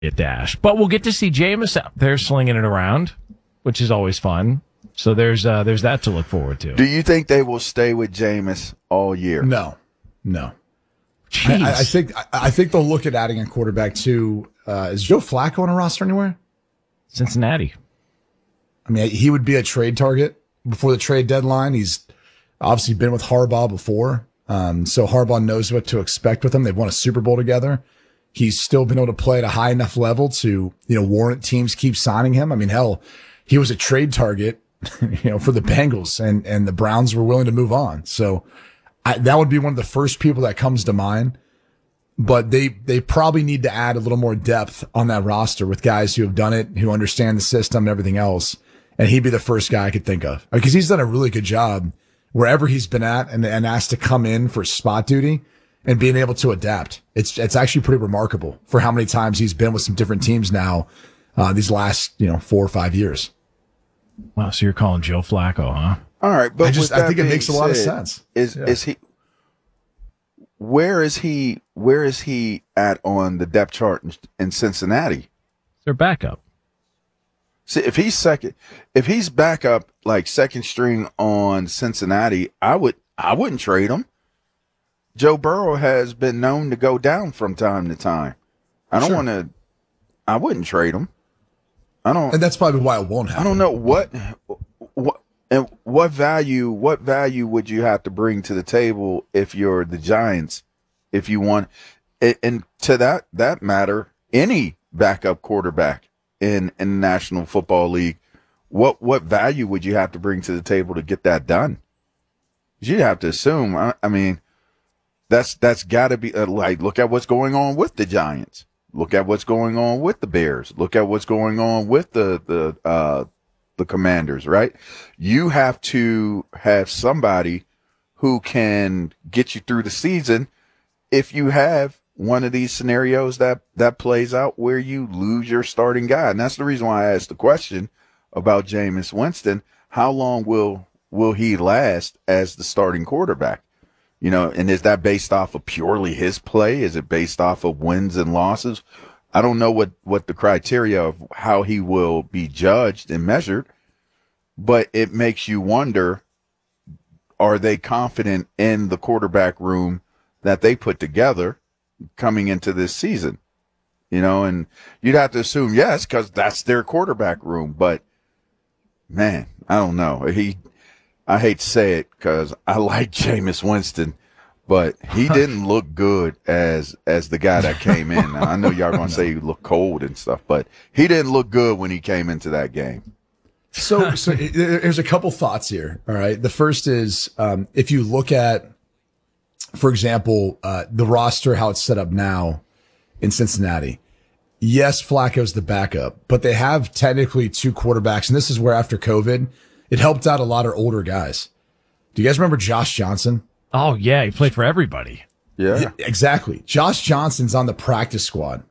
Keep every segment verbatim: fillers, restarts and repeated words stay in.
Get Dash. But we'll get to see Jameis out there slinging it around, which is always fun. So there's uh, there's that to look forward to. Do you think they will stay with Jameis all year? No, no. Jeez. I, I think I, I think they'll look at adding a quarterback too. Uh, is Joe Flacco on a roster anywhere? Cincinnati. I mean, he would be a trade target before the trade deadline. He's obviously been with Harbaugh before, um, so Harbaugh knows what to expect with him. They've won a Super Bowl together. He's still been able to play at a high enough level to, you know, warrant teams keep signing him. I mean, hell, he was a trade target, you know, for the Bengals, and, and the Browns were willing to move on. So I, that would be one of the first people that comes to mind. But they, they probably need to add a little more depth on that roster with guys who have done it, who understand the system and everything else. And he'd be the first guy I could think of, because he's done a really good job wherever he's been at, and, and asked to come in for spot duty and being able to adapt. It's, it's actually pretty remarkable for how many times he's been with some different teams now, uh, these last, you know, four or five years. Wow. So you're calling Joe Flacco, huh? All right. But I just, I think it makes a lot of sense. Is, yeah. is he, where is he, where is he at on the depth chart in, in Cincinnati? Their backup. See, if he's second, if he's backup, like second string on Cincinnati, I would, I wouldn't trade him. Joe Burrow has been known to go down from time to time. I don't sure. want to, I wouldn't trade him. I don't. And that's probably why it won't happen. I don't know what, what, and what value, what value would you have to bring to the table if you're the Giants, if you want, and to that, that matter, any backup quarterback in, in the National Football League, what, what value would you have to bring to the table to get that done? You'd have to assume, I, I mean, That's that's got to be uh, like, look at what's going on with the Giants. Look at what's going on with the Bears. Look at what's going on with the the uh, the Commanders. Right? You have to have somebody who can get you through the season. If you have one of these scenarios that that plays out where you lose your starting guy, and that's the reason why I asked the question about Jameis Winston. How long will will he last as the starting quarterback? You know, and is that based off of purely his play? Is it based off of wins and losses? I don't know what, what the criteria of how he will be judged and measured, but it makes you wonder, are they confident in the quarterback room that they put together coming into this season? You know, and you'd have to assume yes, because that's their quarterback room. But, man, I don't know. He I hate to say it because I like Jameis Winston, but he didn't look good as as the guy that came in. Now, I know y'all going to say he looked cold and stuff, but he didn't look good when he came into that game. So, so there's a couple thoughts here. All right. The first is um, if you look at, for example, uh, the roster, how it's set up now in Cincinnati. Yes, Flacco's the backup, but they have technically two quarterbacks, and this is where after COVID, it helped out a lot of older guys. Do you guys remember Josh Johnson? Oh, yeah. He played for everybody. Yeah. yeah exactly. Josh Johnson's on the practice squad.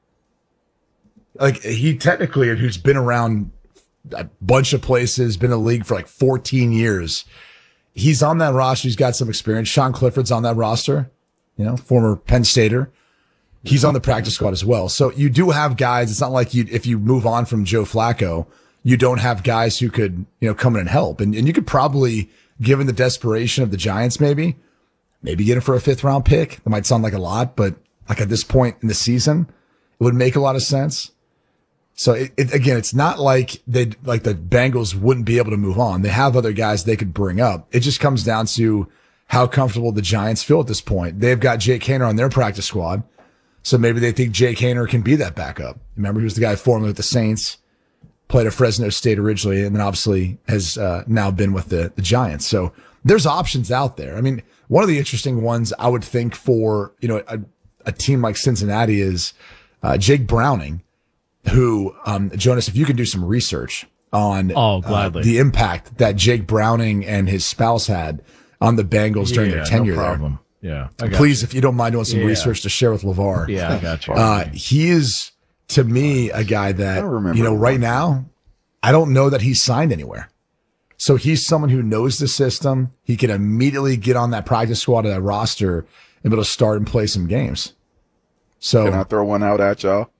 Like, he technically, who's been around a bunch of places, been in the league for like fourteen years. He's on that roster. He's got some experience. Sean Clifford's on that roster, you know, former Penn Stater. He's on the practice squad as well. So you do have guys. It's not like you, if you move on from Joe Flacco, you don't have guys who could, you know, come in and help. And, and you could probably, given the desperation of the Giants, maybe, maybe get him for a fifth round pick. That might sound like a lot, but like at this point in the season, it would make a lot of sense. So it, it, again, it's not like they, like the Bengals wouldn't be able to move on. They have other guys they could bring up. It just comes down to how comfortable the Giants feel at this point. They've got Jake Haener on their practice squad. So maybe they think Jake Haener can be that backup. Remember, he was the guy formerly with the Saints, played at Fresno State originally, and then obviously has uh, now been with the, the Giants. So there's options out there. I mean, one of the interesting ones I would think for, you know, a, a team like Cincinnati is uh, Jake Browning, who, um, Jonas, if you can do some research on oh, uh, the impact that Jake Browning and his spouse had on the Bengals during yeah, their tenure no there. problem. Yeah, I got Please, you. if you don't mind doing some yeah. research to share with LeVar. Yeah, I got you. Uh, he is, to me, a guy that, you know, right now, I don't know that he's signed anywhere. So he's someone who knows the system. He can immediately get on that practice squad of that roster and be able to start and play some games. So can I throw one out at y'all?